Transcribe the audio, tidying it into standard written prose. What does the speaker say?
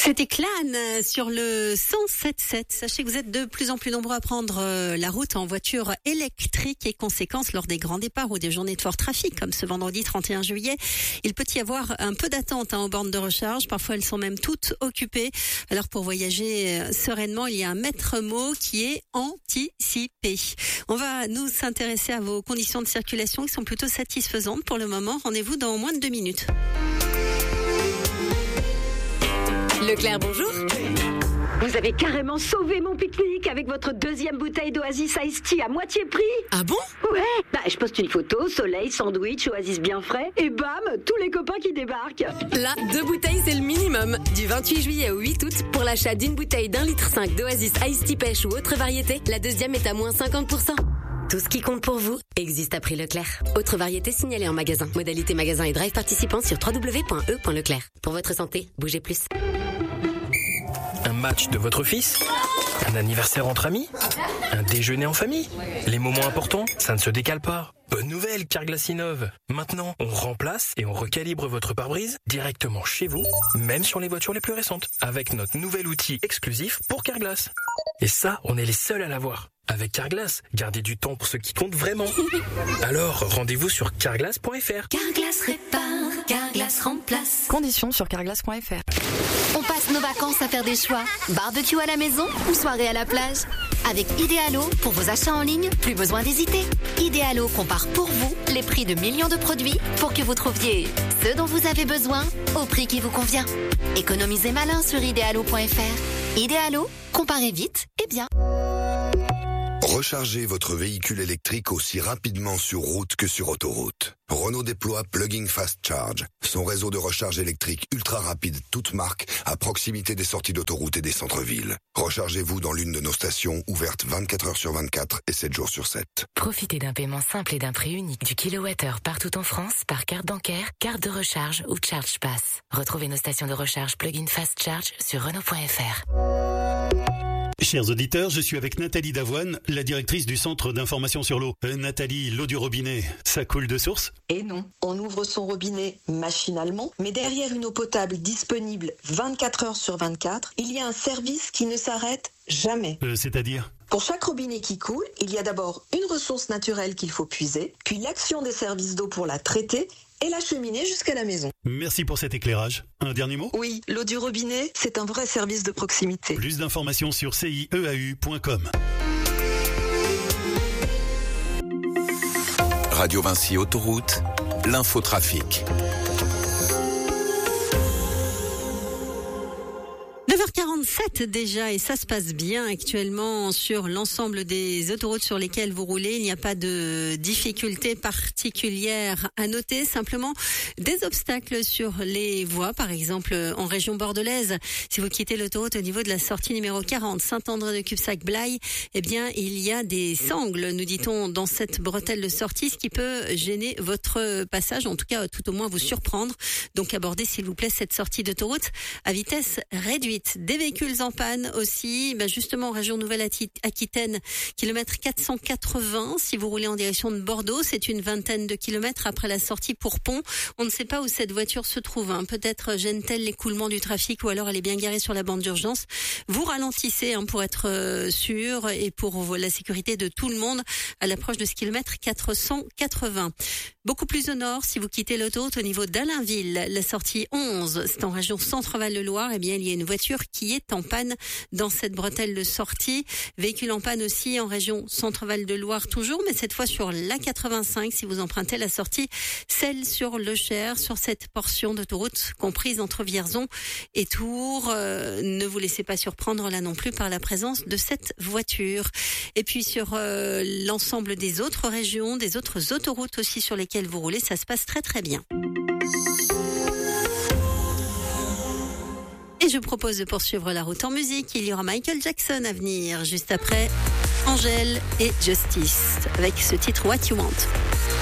C'était Clan sur le 107.7. Sachez que vous êtes de plus en plus nombreux à prendre la route en voiture électrique et conséquence lors des grands départs ou des journées de fort trafic comme ce vendredi 31 juillet. Il peut y avoir un peu d'attente aux bornes de recharge. Parfois, elles sont même toutes occupées. Alors pour voyager sereinement, il y a un maître mot qui est anticiper. On va nous s'intéresser à vos conditions de circulation qui sont plutôt satisfaisantes pour le moment. Rendez-vous dans moins de 2 minutes. Leclerc, bonjour. Vous avez carrément sauvé mon pique-nique avec votre deuxième bouteille d'Oasis Iced Tea à moitié prix. Ah bon? Ouais, je poste une photo, soleil, sandwich, Oasis bien frais, et bam, tous les copains qui débarquent. Là, 2 bouteilles, c'est le minimum. Du 28 juillet au 8 août, pour l'achat d'une bouteille d'1,5 litre d'Oasis Iced Tea pêche ou autre variété, la deuxième est à moins 50%. Tout ce qui compte pour vous existe à prix Leclerc. Autre variété signalée en magasin. Modalité magasin et drive participants sur www.e.leclerc. Pour votre santé, bougez plus. Un match de votre fils? Un anniversaire entre amis? Un déjeuner en famille? Les moments importants, ça ne se décale pas. Bonne nouvelle, Carglass innove. Maintenant, on remplace et on recalibre votre pare-brise directement chez vous, même sur les voitures les plus récentes, avec notre nouvel outil exclusif pour Carglass. Et ça, on est les seuls à l'avoir. Avec Carglass, gardez du temps pour ce qui compte vraiment. Alors, rendez-vous sur carglass.fr. Carglass répare, Carglass remplace. Conditions sur carglass.fr. On passe nos vacances à faire des choix. Barbecue à la maison ou soirée à la plage. Avec Idealo, pour vos achats en ligne, plus besoin d'hésiter. Idealo compare pour vous les prix de millions de produits pour que vous trouviez ce dont vous avez besoin au prix qui vous convient. Économisez malin sur idealo.fr. Idealo, comparez vite et bien. Rechargez votre véhicule électrique aussi rapidement sur route que sur autoroute. Renault déploie Plug-in Fast Charge, son réseau de recharge électrique ultra rapide, toute marque, à proximité des sorties d'autoroute et des centres-villes. Rechargez-vous dans l'une de nos stations ouvertes 24 heures sur 24 et 7 jours sur 7. Profitez d'un paiement simple et d'un prix unique du kilowattheure partout en France par carte bancaire, carte de recharge ou Charge Pass. Retrouvez nos stations de recharge Plug-in Fast Charge sur Renault.fr. Chers auditeurs, je suis avec Nathalie Davoine, la directrice du Centre d'information sur l'eau. Nathalie, l'eau du robinet, ça coule de source? Et non, on ouvre son robinet machinalement, mais derrière une eau potable disponible 24 heures sur 24, il y a un service qui ne s'arrête jamais. C'est-à-dire? Pour chaque robinet qui coule, il y a d'abord une ressource naturelle qu'il faut puiser, puis l'action des services d'eau pour la traiter et l'acheminer jusqu'à la maison. Merci pour cet éclairage. Un dernier mot? Oui, l'eau du robinet, c'est un vrai service de proximité. Plus d'informations sur cieau.com. Radio Vinci Autoroute, l'infotrafic. 9h47 déjà et ça se passe bien actuellement sur l'ensemble des autoroutes sur lesquelles vous roulez. Il n'y a pas de difficultés particulières à noter, simplement des obstacles sur les voies, par exemple en région bordelaise. Si vous quittez l'autoroute au niveau de la sortie numéro 40, Saint-André-de-Cubsac-Blaye, eh bien il y a des sangles, nous dit-on, dans cette bretelle de sortie, ce qui peut gêner votre passage, en tout cas tout au moins vous surprendre. Donc abordez s'il vous plaît cette sortie d'autoroute à vitesse réduite. Des véhicules en panne aussi, justement en région Nouvelle-Aquitaine, kilomètre 480. Si vous roulez en direction de Bordeaux, c'est une vingtaine de kilomètres après la sortie pour Pont. On ne sait pas où cette voiture se trouve. Peut-être gêne-t-elle l'écoulement du trafic ou alors elle est bien garée sur la bande d'urgence. Vous ralentissez pour être sûr et pour la sécurité de tout le monde à l'approche de ce kilomètre 480. Beaucoup plus au nord, si vous quittez l'autoroute au niveau d'Alainville, la sortie 11, c'est en région Centre-Val-de-Loire, eh bien il y a une voiture qui est en panne dans cette bretelle de sortie. Véhicule en panne aussi en région Centre-Val-de-Loire toujours, mais cette fois sur l'A85 si vous empruntez la sortie, celle sur le Cher, sur cette portion d'autoroute comprise entre Vierzon et Tours. Ne vous laissez pas surprendre là non plus par la présence de cette voiture. Et puis sur l'ensemble des autres régions, des autres autoroutes aussi sur lesquelles vous roulez, ça se passe très très bien. Et je propose de poursuivre la route en musique. Il y aura Michael Jackson à venir juste après Angèle et Justice avec ce titre What You Want.